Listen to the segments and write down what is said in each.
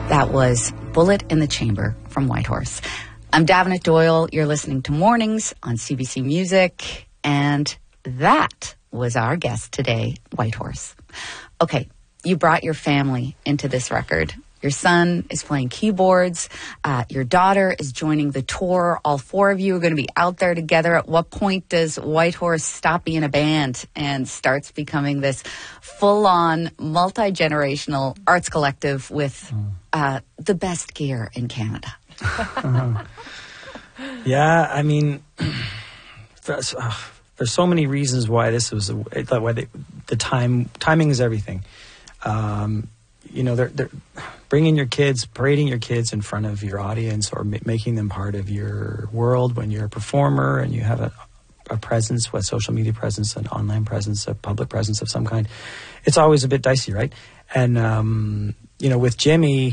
That was Bullet in the Chamber from Whitehorse. I'm Davenant Doyle. You're listening to Mornings on CBC Music. And that was our guest today, Whitehorse. Okay, you brought your family into this record. Your son is playing keyboards. Your daughter is joining the tour. All four of you are going to be out there together. At what point does Whitehorse stop being a band and starts becoming this full-on, multi-generational arts collective with the best gear in Canada? Yeah, I mean, there's so many reasons why this was the timing is everything. They're bringing your kids, parading your kids in front of your audience, or making them part of your world when you're a performer and you have a presence, a social media presence, an online presence, a public presence of some kind. It's always a bit dicey, right? And with Jimmy,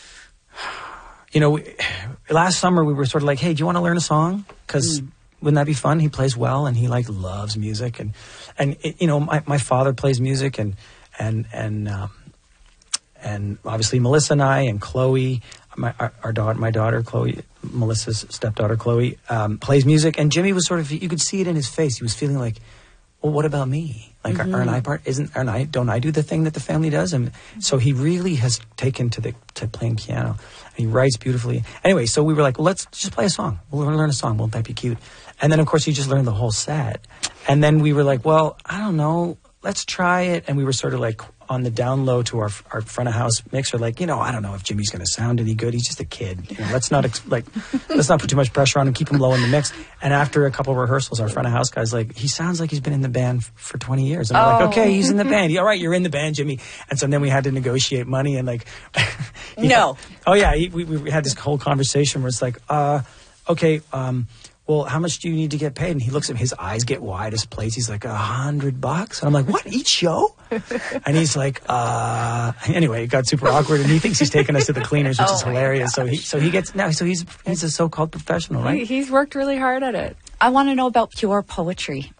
last summer we were sort of like, hey, do you want to learn a song? Because wouldn't that be fun? He plays well, and he loves music, and my father plays music, and obviously Melissa and I and Chloe, my daughter Chloe, Melissa's stepdaughter Chloe, plays music, and Jimmy was sort of, you could see it in his face. He was feeling like, well, what about me? Like, aren't I don't I do the thing that the family does? And so he really has taken to playing piano. And he writes beautifully. Anyway, so we were like, well, let's just play a song. We'll learn a song. Won't that be cute? And then, of course, he just learned the whole set. And then we were like, well, I don't know. Let's try it. And we were sort of like on the down low to our front of house mixer, like, I don't know if Jimmy's going to sound any good. He's just a kid. Let's not put too much pressure on him. Keep him low in the mix. And after a couple of rehearsals, our front of house guy's like, he sounds like he's been in the band for 20 years. And we're like, okay, he's in the band. All right, you're in the band, Jimmy. And so then we had to negotiate money and like, no. We had this whole conversation where it's like, okay, well, how much do you need to get paid? And he looks at me, his eyes get wide as plates. He's like, $100. And I'm like, what, each show? And he's like, anyway, it got super awkward, and he thinks he's taking us to the cleaners, which is hilarious. He's a so-called professional, right? He's worked really hard at it. I want to know about pure poetry.